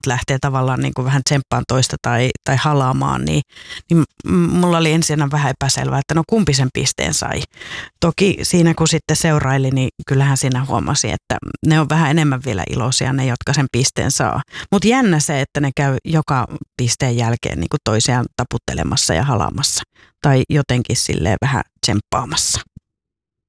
lähtee tavallaan niin kuin vähän tsemppaan toista tai halaamaan, niin mulla oli ensin vähän epäselvää, että no kumpi sen pisteen sai. Toki siinä kun sitten seuraili, niin kyllähän siinä huomasi, että ne on vähän enemmän vielä iloisia ne, jotka sen pisteen saa. Mutta jännä se, että ne käy joka pisteen jälkeen niin kuin toisiaan taputtelemassa ja halaamassa tai jotenkin silleen vähän tsemppaamassa.